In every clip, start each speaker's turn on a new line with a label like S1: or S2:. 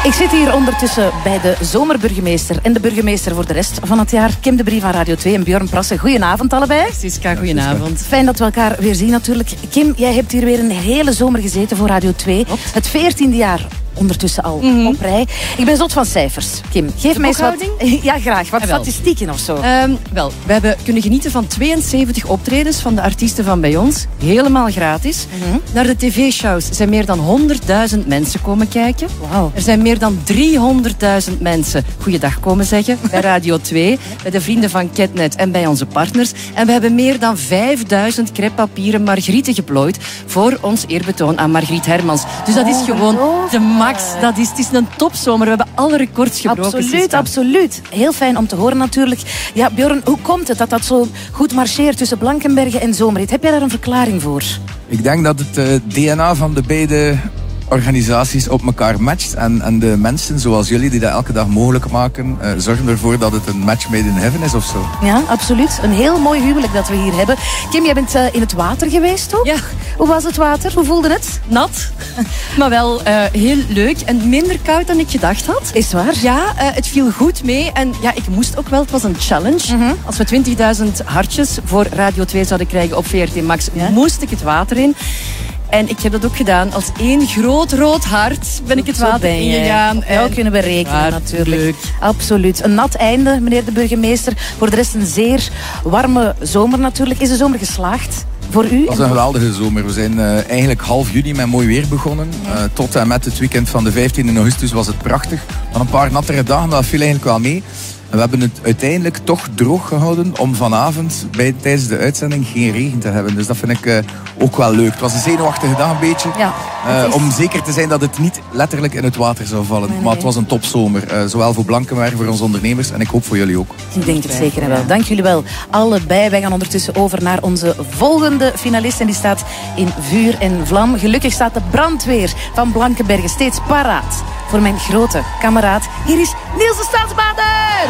S1: Ik zit hier ondertussen bij de zomerburgemeester en de burgemeester voor de rest van het jaar. Kim de Brie van Radio 2 en Björn Prassen. Goedenavond allebei.
S2: Siska, goedenavond.
S1: Fijn dat we elkaar weer zien natuurlijk. Kim, jij hebt hier weer een hele zomer gezeten voor Radio 2.
S2: Klopt.
S1: Het 14e jaar ondertussen al op rij. Ik ben zot van cijfers. Kim, geef mij eens wat... Ja, graag. Wat statistieken of zo.
S2: Wel, we hebben kunnen genieten van 72 optredens van de artiesten van bij ons. Helemaal gratis. Naar de tv-shows zijn meer dan 100.000 mensen komen kijken.
S1: Wauw.
S2: Er zijn meer dan 300.000 mensen goeiedag komen zeggen bij Radio 2. Bij de vrienden van Ketnet en bij onze partners. En we hebben meer dan 5000 crêpepapieren Margrieten geplooid voor ons eerbetoon aan Margriet Hermans. Dus dat is gewoon de max. Het is een topzomer. We hebben alle records gebroken.
S1: Absoluut, absoluut. Heel fijn om te horen natuurlijk. Ja, Björn, hoe komt het dat dat zo goed marcheert tussen Blankenberge en Zomerhit? Heb jij daar een verklaring voor?
S3: Ik denk dat het DNA van de beide organisaties op elkaar matcht. En de mensen zoals jullie die dat elke dag mogelijk maken, zorgen ervoor dat het een match made in heaven is of zo.
S1: Ja, absoluut. Een heel mooi huwelijk dat we hier hebben. Kim, jij bent in het water geweest ook?
S2: Ja.
S1: Hoe was het water? Hoe voelde het?
S2: Nat, maar wel heel leuk en minder koud dan ik gedacht had.
S1: Is waar?
S2: Ja, het viel goed mee. En ja, ik moest ook wel, het was een challenge. Als we 20.000 hartjes voor Radio 2 zouden krijgen op VRT Max, moest ik het water in. En ik heb dat ook gedaan. Als één groot rood hart ben ik het water ingegaan.
S1: Ja, kunnen we rekenen natuurlijk. Leuk. Absoluut. Een nat einde, meneer de burgemeester. Voor de rest een zeer warme zomer natuurlijk. Is de zomer geslaagd voor u?
S3: Het was een geweldige zomer. We zijn eigenlijk half juni met mooi weer begonnen. Tot en met het weekend van de 15e augustus was het prachtig. Dan een paar nattere dagen, dat viel eigenlijk wel mee. En we hebben het uiteindelijk toch droog gehouden om vanavond tijdens de uitzending geen regen te hebben. Dus dat vind ik ook wel leuk. Het was een zenuwachtige dag een beetje.
S1: Ja,
S3: om zeker te zijn dat het niet letterlijk in het water zou vallen.
S1: Nee.
S3: Maar het was een topzomer. Zowel voor Blankenberge, voor onze ondernemers. En ik hoop voor jullie ook.
S1: Ik denk het zeker en wel. Dank jullie wel. Allebei. Wij gaan ondertussen over naar onze volgende finalist. En die staat in vuur en vlam. Gelukkig staat de brandweer van Blankenberge steeds paraat voor mijn grote kameraad. Hier is Niels de Stadsbader.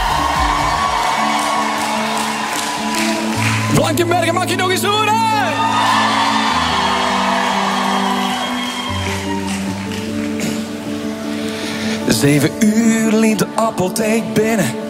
S4: Blankenberge, mag je nog eens horen? 7 uur liep de apotheek binnen.